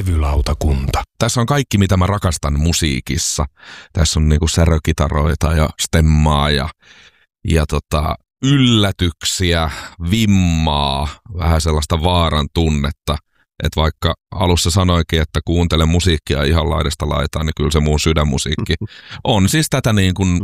Levylautakunta. Tässä on kaikki, mitä mä rakastan musiikissa. Tässä on niinku särökitaroita ja stemmaa ja yllätyksiä, vimmaa, vähän sellaista vaaran tunnetta. Että vaikka alussa sanoikin, että kuuntelen musiikkia ihan laidasta laitaan, niin kyllä se mun sydänmusiikki on siis tätä niin kuin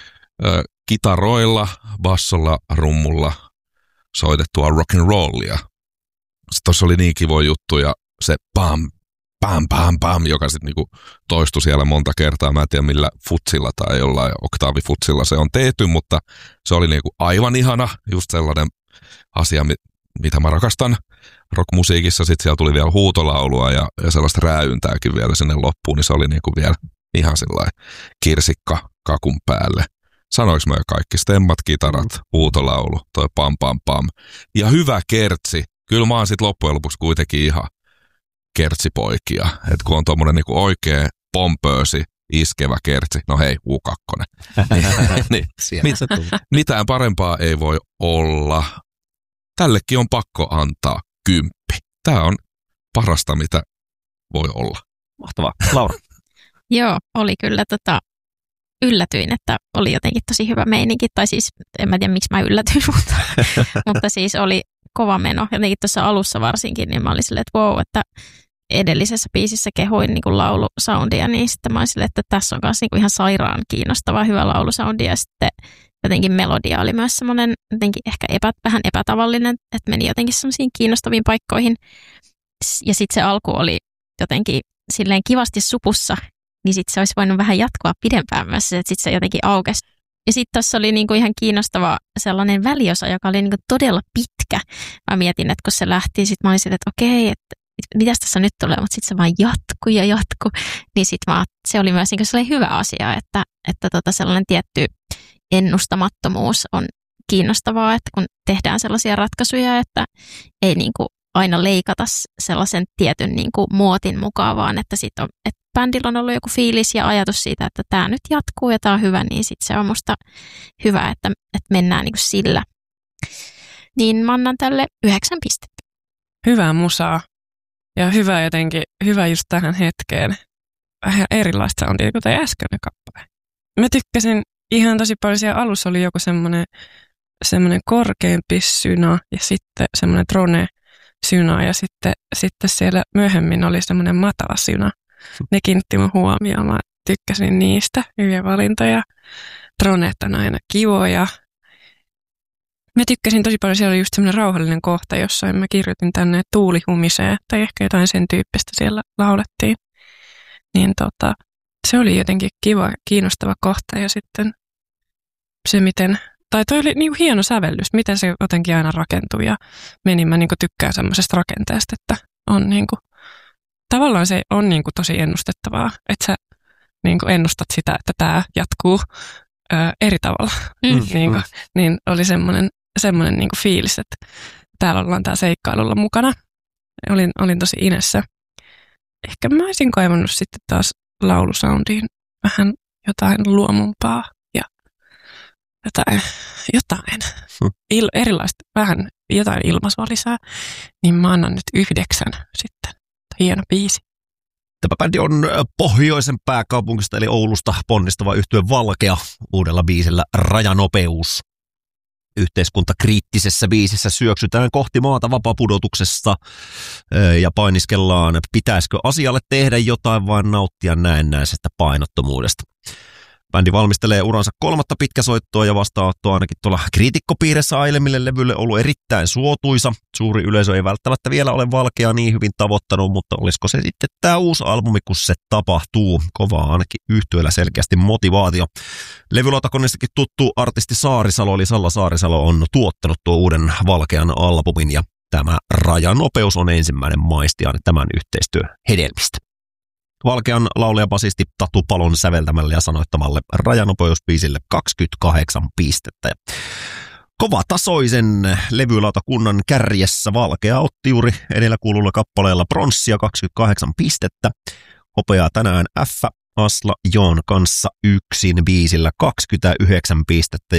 kitaroilla, bassolla, rummulla soitettua rock'n'rollia. Tuossa oli niin kivoja juttuja, se pam, pam, pam, pam, joka sitten niinku toistui siellä monta kertaa. Mä en tiedä millä futsilla tai jollain oktaavifutsilla se on tehty, mutta se oli niinku aivan ihana, just sellainen asia, mitä mä rakastan rockmusiikissa. Sitten siellä tuli vielä huutolaulua ja sellaista rääyntääkin vielä sinne loppuun, niin se oli niinku vielä ihan sellainen kirsikka kakun päälle. Sanoinko mä jo kaikki? Stemmat, kitarat, huutolaulu, toi pam pam pam. Ja hyvä kertsi. Kyllä mä oon sit loppujen lopuksi kuitenkin ihan kertsipoikia. Että kun on tommonen niinku oikea pompöösi, iskevä kertsi. No hei, U2. niin, mitään parempaa ei voi olla. Tällekin on pakko antaa 10. Tää on parasta, mitä voi olla. Mahtavaa. Laura. Joo, oli kyllä yllätyin, että oli jotenkin tosi hyvä meininki. Tai siis, en mä tiedä miksi mä yllätyin, mutta siis oli kova meno. Jotenkin tuossa alussa varsinkin, niin mä olin silleen, että wow, että edellisessä biisissä kehuin niin kuin laulusoundia, niin sitten mä olin silleen, että tässä on myös niin kuin ihan sairaan kiinnostava hyvä laulusoundia. Ja sitten jotenkin melodia oli myös semmoinen jotenkin ehkä vähän epätavallinen, että meni jotenkin semmoisiin kiinnostaviin paikkoihin. Ja sitten se alku oli jotenkin silleen kivasti supussa, niin sitten se olisi voinut vähän jatkoa pidempään myös, että sitten se jotenkin aukesi. Ja sitten tuossa oli niinku ihan kiinnostava sellainen väliosa, joka oli niinku todella pitkä. Mä mietin, että kun se lähti, sitten mä olisin, että okei, että mitäs tässä nyt tulee, mutta sitten se vaan jatkuu. Niin sitten se oli myös niinku sellainen hyvä asia, että sellainen tietty ennustamattomuus on kiinnostavaa, että kun tehdään sellaisia ratkaisuja, että ei niinku aina leikata sellaisen tietyn niinku muotin mukaan, vaan että sitten on, että bändillä on ollut joku fiilis ja ajatus siitä, että tämä nyt jatkuu ja tämä on hyvä, niin sitten se on musta hyvä, että mennään niinku sillä. Niin mä annan tälle 9 pistettä. Hyvää musaa ja hyvä just tähän hetkeen. Vähän erilaista soundia kuin tämä äskeinen kappale. Mä tykkäsin ihan tosi paljon, siellä alussa oli joku semmoinen korkeampi syna ja sitten semmoinen drone syna ja sitten siellä myöhemmin oli semmoinen matala syna. Ne kiinnitti mun huomioon. Mä tykkäsin niistä. Hyviä valintoja. Droneet on aina kivoja. Mä tykkäsin tosi paljon. Siellä oli just semmoinen rauhallinen kohta, jossa mä kirjoitin tänne tuuli humisee. Tai ehkä jotain sen tyyppistä siellä laulettiin. Niin se oli jotenkin kiva, kiinnostava kohta. Ja sitten se miten... Tai toi oli niinku hieno sävellys, miten se jotenkin aina rakentuu. Ja mä niinku tykkään semmoisesta rakenteesta, että on niinku... Tavallaan se on niinku tosi ennustettavaa, että sä niinku ennustat sitä, että tämä jatkuu eri tavalla. Niin oli semmoinen niinku fiilis, että täällä ollaan tää seikkailulla mukana. Olin tosi inessä. Ehkä mä olisin kaivannut sitten taas laulusoundiin vähän jotain luomumpaa ja jotain erilaista, vähän jotain ilmaisua lisää. Niin mä annan nyt 9 sitten. Hieno biisi. Tämä bändi on pohjoisen pääkaupungista eli Oulusta ponnistava yhtye Valkea uudella biisillä Rajanopeus. Yhteiskuntakriittisessä biisissä syöksytään kohti maata vapaapudotuksesta ja painiskellaan, pitäisikö asialle tehdä jotain vai nauttia näennäisestä painottomuudesta. Bändi valmistelee uransa 3. pitkäsoittoa ja vastaanottoa ainakin tuolla kriitikkopiirissä aiemmille levylle ollut erittäin suotuisa. Suuri yleisö ei välttämättä vielä ole Valkeaa niin hyvin tavoittanut, mutta olisiko se sitten tämä uusi albumi, kun se tapahtuu. Kovaa ainakin yhtyeellä selkeästi motivaatio. Levylautakonnistakin tuttu artisti Saarisalo, eli Salla Saarisalo, on tuottanut tuo uuden Valkean albumin ja tämä Rajanopeus on ensimmäinen maistiainen tämän yhteistyön hedelmistä. Valkean laulaja-basisti Tatu Palon säveltämälle ja sanoittamalle Rajanopeusbiisille 28 pistettä. Kovatasoisen levylautakunnan kärjessä Valkea otti juuri edellä kuululla kappaleella pronssia 28 pistettä. Hopeaa tänään F. Asla Joon kanssa yksin biisillä 29 pistettä ja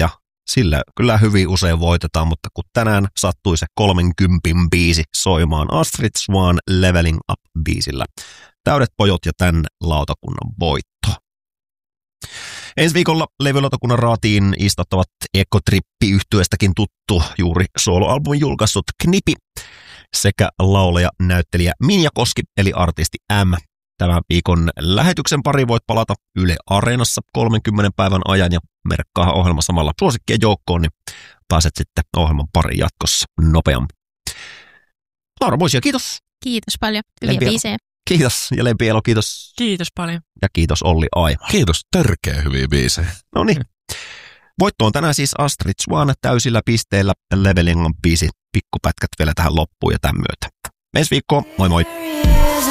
Sillä kyllä hyvin usein voitetaan, mutta kun tänään sattui se 30 biisi soimaan Astrid Swan Leveling Up-biisillä. Täydet pojot ja tämän lautakunnan voitto. Ensi viikolla levylautakunnan raatiin istuttavat Ekotrippi-yhtyeestäkin tuttu juuri soloalbumin julkaissut Knipi sekä laulaja näyttelijä Minja Koski eli artisti M. Tämän viikon lähetyksen pari voit palata Yle Areenassa 30 päivän ajan ja merkkaa ohjelma samalla suosikkien joukkoon, niin pääset sitten ohjelman pariin jatkossa nopeammin. Laura Moisia, kiitos. Kiitos paljon. Hyviä biisejä. Kiitos. Ja Lempi Elo, kiitos. Kiitos paljon. Ja kiitos Olli Aima. Kiitos, törkeä hyviä biisejä. No niin. Voitto on tänään siis Astrid Swan täysillä pisteillä. Leveling on biisi. Pikkupätkät vielä tähän loppuun ja tämän myötä. Ensi viikkoon. Moi moi.